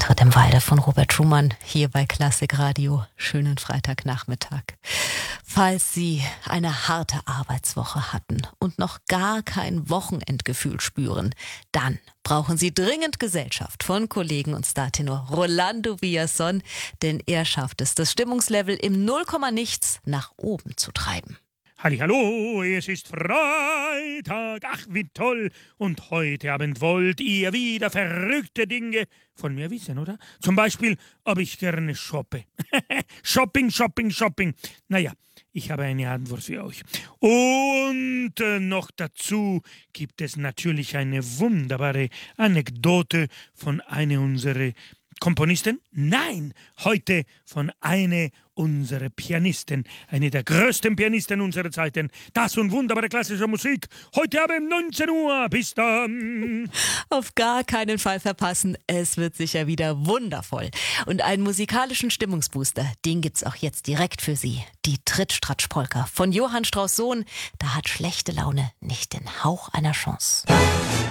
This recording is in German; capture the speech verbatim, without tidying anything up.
Eintritt im Walde von Robert Schumann hier bei Klassik Radio. Schönen Freitagnachmittag. Falls Sie eine harte Arbeitswoche hatten und noch gar kein Wochenendgefühl spüren, dann brauchen Sie dringend Gesellschaft von Kollegen und Startenor Rolando Villazón, denn er schafft es, das Stimmungslevel im Nullkomma-Nichts nach oben zu treiben. Hallihallo, es ist Freitag, ach wie toll, und heute Abend wollt ihr wieder verrückte Dinge von mir wissen, oder? Zum Beispiel, ob ich gerne shoppe. Shopping, Shopping, Shopping. Naja, ich habe eine Antwort für euch. Und äh, noch dazu gibt es natürlich eine wunderbare Anekdote von einer unserer Komponisten? Nein, heute von einer unserer Pianisten, eine der größten Pianisten unserer Zeiten. Das und wunderbare klassische Musik. Heute Abend neunzehn Uhr. Bis dann. Auf gar keinen Fall verpassen. Es wird sicher wieder wundervoll. Und einen musikalischen Stimmungsbooster, den gibt's auch jetzt direkt für Sie. Die Trittstratsch-Polka von Johann Strauss Sohn. Da hat schlechte Laune nicht den Hauch einer Chance.